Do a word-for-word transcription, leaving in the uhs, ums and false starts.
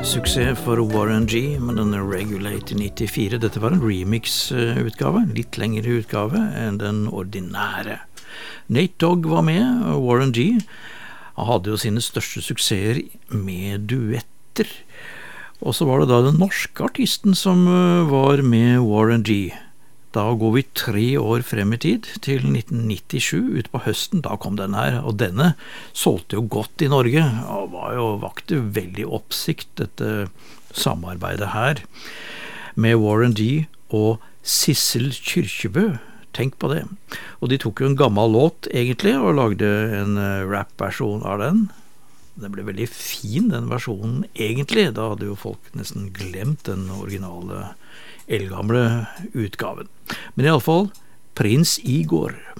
suksess for Warren G med denne Regulate i nittifire. Dette var en remix-utgave, litt lengre utgave enn den ordinære. Nate Dogg var med, og Warren G han hadde jo sine største suksesser med duetter. Og så var det da den norske artisten som var med Warren G. Da går vi tre år frem i tid, til nitten nittisju, ut på høsten, da kom den her, og denne solgte jo godt i Norge, og var jo vakte veldig oppsikt, dette samarbeidet her, med Warren G og Sissel Kyrkjebø. Tenk på det. Og de tok jo en gammel låt, egentlig, og lagde en rap-versjon av den. Den ble veldig fin, den versjonen, egentlig. Da hadde jo folk nesten glemt den originale eldgamle utgaven. Men i alle fall, Prins Igor.